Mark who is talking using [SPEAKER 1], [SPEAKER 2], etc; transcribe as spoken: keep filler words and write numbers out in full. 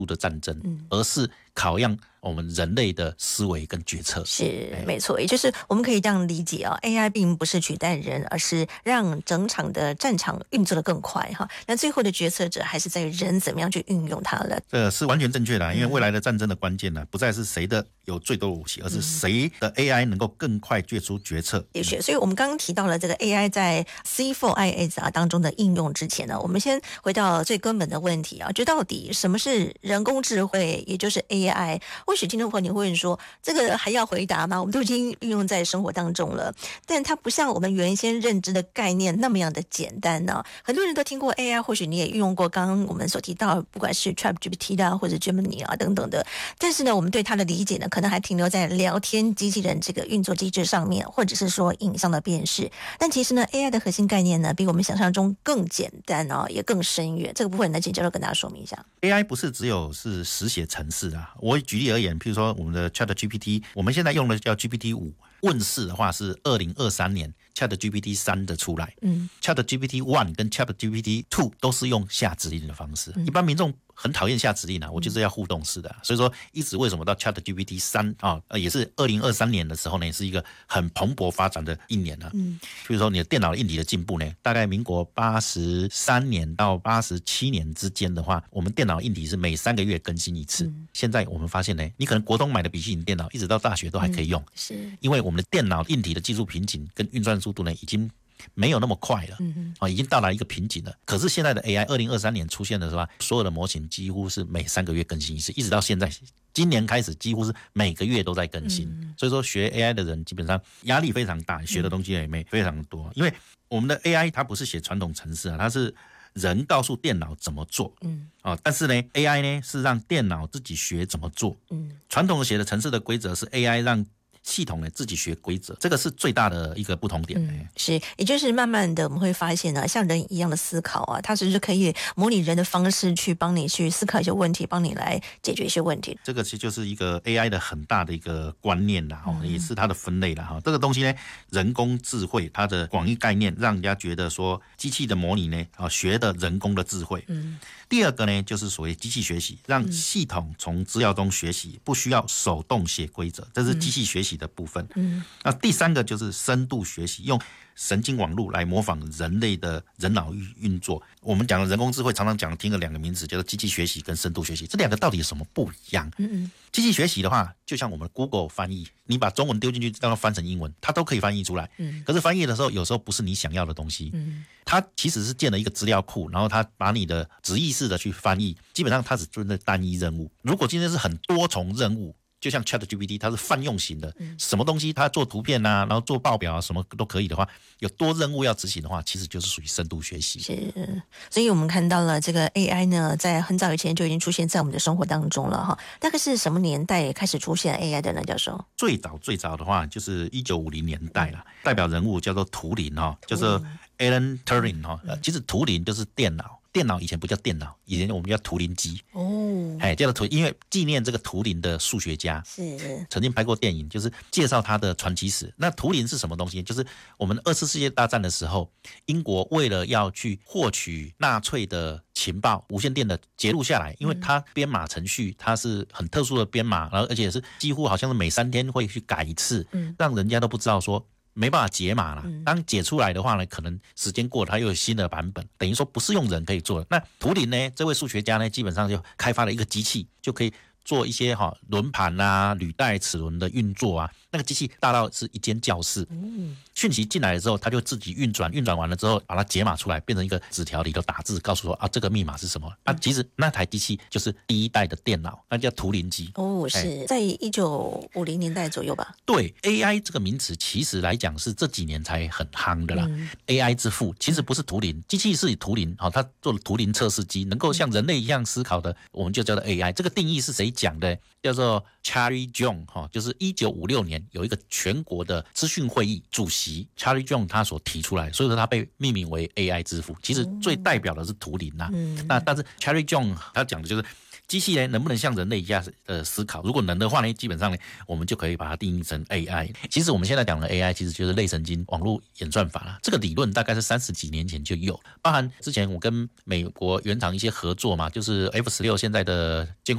[SPEAKER 1] 的战争，而是考验我们人类的思维跟决策。
[SPEAKER 2] 是没错，也就是我们可以这样理解啊 ，A I 并不是取代人，而是让整场的战场运作得更快哈。那最后的决策者还是在于人怎么样去运用它了。
[SPEAKER 1] 这是完全正确的，因为未来的战争的关键呢，不再是谁的有最多的武器，而是谁的 A I 能够更快做出决策。
[SPEAKER 2] 的确，所以我们刚刚提到了这个 A I 在 C 四 I S R 当中的应用之前呢，我们先回到最根本的问题啊，就到底什么是人工智慧，也就是 A I。或许听众朋友你会问说，这个还要回答吗？我们都已经运用在生活当中了，但它不像我们原先认知的概念那么样的简单呢、啊。很多人都听过 A I， 或许你也运用过刚刚我们所提到，不管是 ChatGPT 啦，或者 Gemini 啊等等的，但是呢，我们对它的理解呢，可能还停留在聊天机器人这个运作机制上面，或者是说影像的辨识。但其实呢 ，A I 的核心概念呢，比我们想象中更简单哦，也更深远。这个部分呢，请教授跟大家说明一下。
[SPEAKER 1] A I 不是只有是实写程式啊，我举例而言，譬如说我们的 ChatGPT， 我们现在用的叫 G P T 五， 问世的话是二零二三年 ChatGPT 三的出来，嗯 ，ChatGPT 一跟 ChatGPT 二都是用下指令的方式，嗯、一般民众很讨厌下指令啊，我就是要互动式的、啊，所以说一直为什么到 ChatGPT 三啊，也是二零二三年的时候呢，是一个很蓬勃发展的一年呢、啊。嗯，比如说你的电脑硬体的进步呢，大概民国八十三年到八十七年之间的话，我们电脑硬体是每三个月更新一次。嗯、现在我们发现呢，你可能国中买的笔记本电脑，一直到大学都还可以用，嗯、是因为我们的电脑硬体的技术瓶颈跟运算速度呢，已经没有那么快了，嗯哦、已经到达一个瓶颈了。可是现在的 A I， 二零二三年出现的是吧？所有的模型几乎是每三个月更新一次，一直到现在，今年开始几乎是每个月都在更新。嗯、所以说学 A I 的人基本上压力非常大，学的东西也没非常多。因为我们的 A I 它不是写传统程式啊，它是人告诉电脑怎么做，嗯，哦，但是呢 ，A I 呢是让电脑自己学怎么做，嗯，传统写的程式的规则是 A I 让系统呢自己学规则，这个是最大的一个不同点、嗯、
[SPEAKER 2] 是，也就是慢慢的我们会发现呢，像人一样的思考啊，它只是可以模拟人的方式去帮你去思考一些问题，帮你来解决一些问题。
[SPEAKER 1] 这个其实就是一个 A I 的很大的一个观念啦、嗯、也是它的分类啦。这个东西呢，人工智慧它的广义概念让人家觉得说机器的模拟呢学的人工的智慧。嗯，第二个呢就是所谓机器学习，让系统从资料中学习，不需要手动写规则，这是机器学习的部分。嗯，那第三个就是深度学习，用神经网络来模仿人类的人脑运作。我们讲的人工智慧常常讲听了两个名词，叫做机器学习跟深度学习，这两个到底有什么不一样？嗯嗯，机器学习的话，就像我们 Google 翻译，你把中文丢进去，让它翻成英文，它都可以翻译出来。嗯，可是翻译的时候，有时候不是你想要的东西。嗯，它其实是建了一个资料库，然后它把你的直译式的去翻译，基本上它只做那单一任务。如果今天是很多重任务，就像 ChatGPT 它是泛用型的，什么东西它做图片啊，然后做报表啊，什么都可以的话，有多任务要执行的话，其实就是属于深度学习。
[SPEAKER 2] 是，所以我们看到了这个 A I 呢，在很早以前就已经出现在我们的生活当中了哈。大概是什么年代开始出现 A I 的呢？教授？
[SPEAKER 1] 最早最早的话就是一九五零年代啦，代表人物叫做图灵哈，就是 Alan Turing 哈。其实图灵就是电脑。电脑以前不叫电脑，以前我们叫图灵机哦，哎，叫做图，因为纪念这个图灵的数学家，是曾经拍过电影，就是介绍他的传奇史。那图灵是什么东西？就是我们二次世界大战的时候，英国为了要去获取纳粹的情报，无线电的截录下来，因为它编码程序它是很特殊的编码，然后而且是几乎好像是每三天会去改一次，嗯，让人家都不知道说。没办法解码了，当解出来的话呢，可能时间过了，它又有新的版本，等于说不是用人可以做的。那图灵呢，这位数学家呢，基本上就开发了一个机器，就可以做一些哈轮盘啊、履带、齿轮的运作啊。那个机器大到是一间教室，嗯，讯息进来了之后，它就自己运转，运转完了之后，把它解码出来，变成一个纸条里头打字，告诉说啊，这个密码是什么？啊，其实那台机器就是第一代的电脑，那叫图灵机。
[SPEAKER 2] 哦，是、哎、在一九五零年代左右吧？
[SPEAKER 1] 对 ，A I 这个名词其实来讲是这几年才很夯的啦。嗯、A I 之父其实不是图灵，机器是图灵，好、哦，他做了图灵测试机，能够像人类一样思考的，我们就叫做 A I。这个定义是谁讲的？叫做 Charlie John 哈、哦，就是一九五六年有一个全国的资讯会议主席 Charlie John 他所提出来，所以说他被命名为 A I 之父。其实最代表的是图灵啦、啊嗯，那但是 Charlie John 他讲的就是。机器呢能不能像人类一样呃思考？如果能的话呢，基本上呢我们就可以把它定义成 A I。其实我们现在讲的 A I 其实就是类神经网络演算法啦。这个理论大概是三十几年前就有，包含之前我跟美国原厂一些合作嘛，就是 F 十六 现在的监控